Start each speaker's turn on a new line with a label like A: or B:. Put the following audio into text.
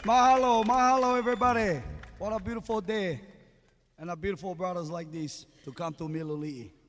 A: Mahalo, mahalo, everybody. What a beautiful day. And a beautiful brothers like this to come to Miloli'i.